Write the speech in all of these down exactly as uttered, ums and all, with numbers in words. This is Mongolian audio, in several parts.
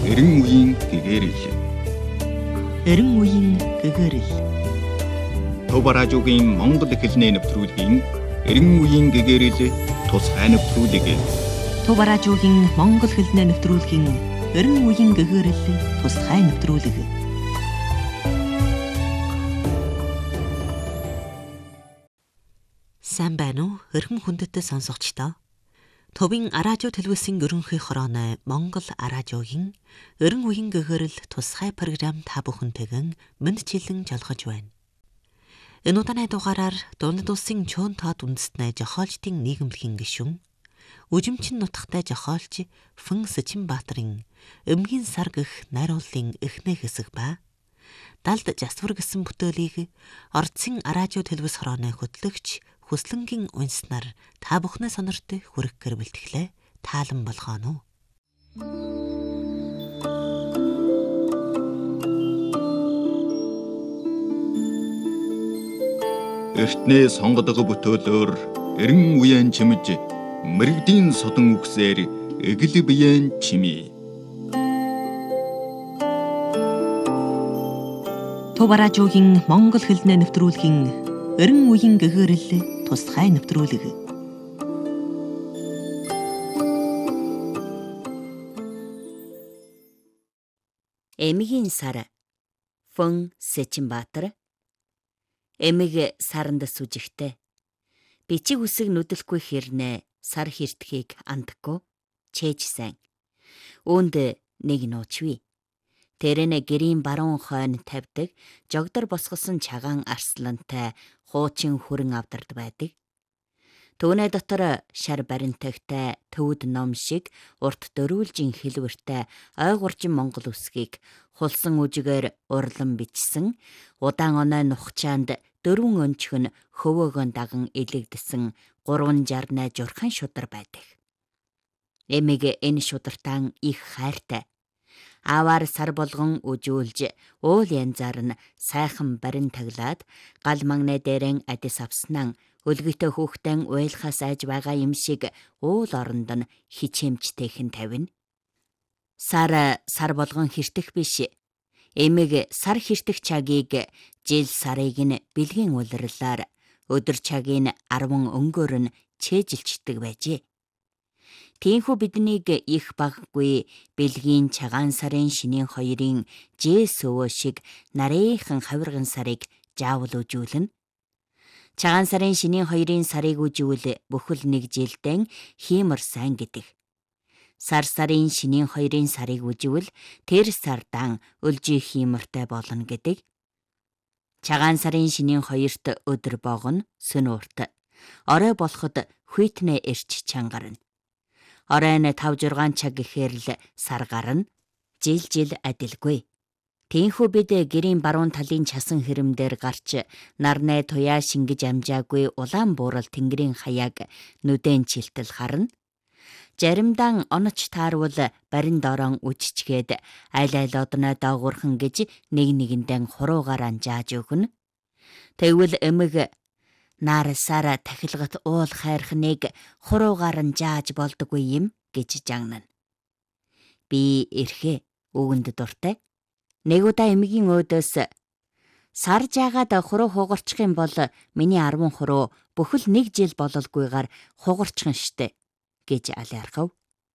Эрен үеийн гэгэрэл. Эрен үеийн гэгэрэл. Төв радиогийн Монгол хэлний нэвтрүүлгийн Эрен үеийн гэгэрэл тусгай нэвтрүүлэг. Төв радиогийн Монгол хэлний нэвтрүүлгийн Эрен үеийн гэгэрэл тусгай нэвтрүүлэг. Сайн байна уу? Эрхэм хүндэт сонсогчдоо. Төвийн радио телевизийн ерөнхий хорооны Монгол радиогийн Эрен үеийн гэгэрэл тусгай програм та бүхэнтэйгэн мэдчилэн жолгож байна. Энэ удааны дугаараар дунд улсын чөөн тоод үндэстнээ жохоолчдын нийгэмлэгийн гишүүн Үжимчин нутагтай жохоолч Фэн Сэчинбаатарын Эмгийн сар гэх найрууллын эхний хэсэг ба Далд Жасвар гэсэн бүтээлийг Орцын радио телевиз хорооны хөтлөгч Хүслэнгийн унснаар та бүхнээ сонорт хүрэхээр бэлтгэлээ таалан болгоно. Эртний сонгодог бүтөөлөөр эрен үеэн чимж мэрэгдийн содон үгсээр эгэл биеэн чимээ. Төв радиогийн Монгол хэлний нэвтрүүлгийн Эрен үеийн гэгэрэл тусгай нэвтрүүлэг. Эмгийн сар Фэн Сэчинбаатар. Эмэг саранд сүжигтэй. Бичиг үсэг нүдэлгүй хэрнээ сар хиртхийг андаггүй чээж сайн. Үүнд нэг нуучвэ. Тэрэнэ гэрийн баруун хойно тавьдаг жогдор босгосон чагаан арслантай хуучин хүрэн авдард байдаг. Түүний дотор шар баримтагтай төвд ном шиг урт дөрвөлжин хэлбэртэй ойгуржин монгол үсгийг хулсан үжигээр урлан бичсэн удаан оноо нухчаанд дөрвөн өнчгөн хөвөөгөн даган илэгдсэн гурван жарнай журхан шудар байдаг. Эмэг энэ шудартан их хайртай. Аваар сар болгон үжүүлж уул янзаар нь сайхан барин таглаад гал магнэ дээрэн адис авснан өлгөтөө хүүхдэн уйлахаас айж байгаа юм шиг уул оронд нь хичээмжтэйхэн тавина. Сар сар болгон хиртэх биш. Эмэг сар хиртэх чагийг жил сарыг нь бэлгийн улирлаар өдөр чагийг арван өнгөөр нь чэжилчдэг байжээ. Тийхүү биднийг их баггүй бэлгийн чагаан сарын шинийн хоёрын жээс өвөө шиг нарийнхан хавирган сарыг заавал үжүүлнэ. Чагаан сарын шинийн хоёрын сарыг үжүүл бүхэл нэг жилдэн хиймэр сайн гэдэг. Сар сарын шинийн хоёрын сарыг үжүүл тэр сардан өлжи хиймэртэй болно гэдэг. Чагаан сарын шинийн хоёрт өдөр богоно сүн урт. Орой болоход хүйтнэ эрч чангарна. Оройн тав жургаан цаг гэхээр л сар гарна. Жил жил адилгүй. Тийхүү бид гэрийн баруун талын часан хэрэмдэр гарч нарны туяа шингэж амжаагүй улаан буурал тэнгэрийн хаяаг нүдэн чилтэл харна. Заримдан оноч таарвал барин доорон үжичгээд айл айл одноо доогуурхан гэж нэг нэгэндээ хуруугаар анжааж өгнө. Тэгвэл эмэг нар сара тахилгат уул хайрхныг хуруугаар нь зааж болдоггүй юм гэж жагнана. Би эрхээ үгэнд дуртай. Нэг удаа эмгийн өөдөөс сар жаагаад хуруу хугарчих юм бол миний арван хуруу бүхэл нэг жил бололгүйгээр хугарчихна штэ гэж алиархав.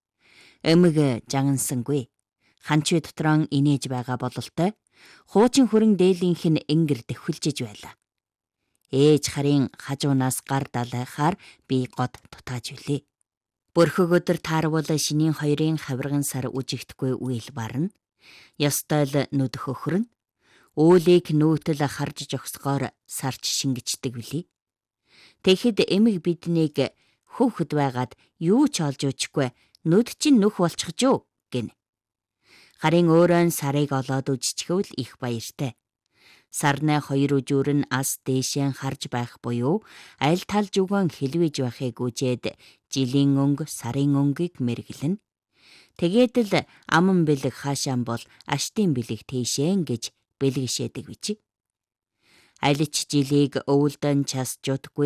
Эмэг жагансангүй. Ханчвэ дотроо инээж байгаа бололтой. Хуучин хүрэн дээлийнх нь ингэр дэвхэлжиж байлаа. Ээж харын хажуунаас гар далайхаар би год тутааж үлээ. Бөрхөг өдөр таарвал шинийн хоёрын хавирган сар үжигдэхгүй үйл барна. Ёстой л нүд хөхрөн. Үүлийг нүүтэл харж жогсгоор сарч шингэждэг билий. Тэгэхэд эмэг биднийг хөөхд байгаад юу ч олж өчгүй нүд чинь нүх болчихж юу гин. Гарын өөрөөн сарыг олоод үжчихвэл их баяртай. Сарны хоёр үжүүр нь ас дээшэн харж байх буюу аль талж өгөн хэлвэж байхыг үжээд жилийн өнгө сарын өнгийг мэргэлнэ. Тэгээд л аман бэлэг хаашаан бол аштын бэлэг тийшэн гэж бэлгэшээдэг бич. Аль ч жилийг өвөлдөн час жутгүй